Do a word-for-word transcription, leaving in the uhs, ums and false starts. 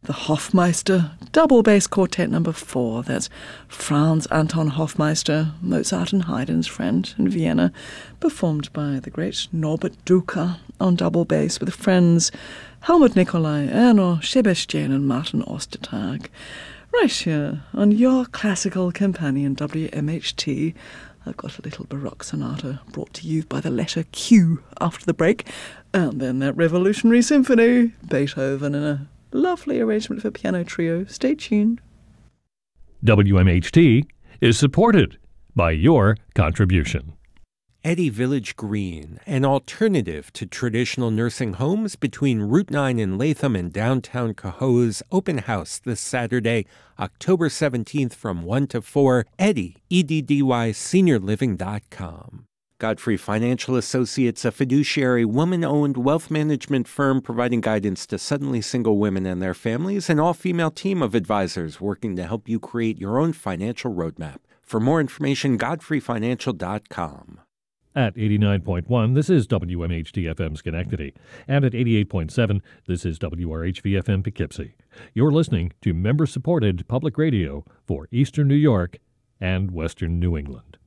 the Hofmeister Double Bass Quartet number four. That's Franz Anton Hofmeister, Mozart and Haydn's friend in Vienna, performed by the great Norbert Duker on double bass with friends Helmut Nicolai, Erno Sebastian and Martin Ostertag. Right here on your classical companion W M H T. I've got a little Baroque sonata brought to you by the letter Q after the break. And then that Revolutionary Symphony, Beethoven in a lovely arrangement for piano trio. Stay tuned. W M H T is supported by your contribution. Eddy Village Green, an alternative to traditional nursing homes between Route nine in Latham and downtown Cohoes. Open house this Saturday, October seventeenth from one to four. Eddy, E D D Y, senior living dot com. Godfrey Financial Associates, a fiduciary woman-owned wealth management firm providing guidance to suddenly single women and their families, an all-female team of advisors working to help you create your own financial roadmap. For more information, godfrey financial dot com. At eighty-nine point one, this is W M H T F M Schenectady. And at eighty-eight point seven, this is W R H V F M Poughkeepsie. You're listening to member-supported public radio for Eastern New York and Western New England.